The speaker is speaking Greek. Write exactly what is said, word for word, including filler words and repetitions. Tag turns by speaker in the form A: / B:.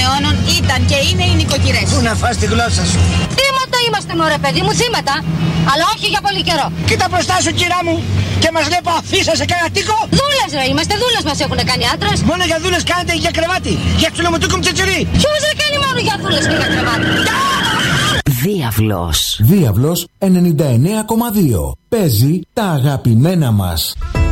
A: αιώνων ήταν και είναι οι νοικοκυρές.
B: Πού να φας τη γλώσσα σου.
C: Θύματα είμαστε μωρέ παιδί μου, θύματα. Αλλά όχι για πολύ καιρό.
B: Κοίτα μπροστά σου κυρά μου και μας λέει που αφήσα σε κανένα τοίκο.
C: Δούλες ρε, είμαστε δούλες μας έχουν κάνει άντρες.
B: Μόνο για δούλες κάνετε για κρεβάτι. Για τσουλομοτούκου μτσετσουρί.
C: Ποιος δεν κάνει μόνο για δούλες και για κρεβάτι.
D: Διάβλος. Διάβλος ενενήντα εννέα κόμμα δύο. Παίζει τα αγαπημένα μας.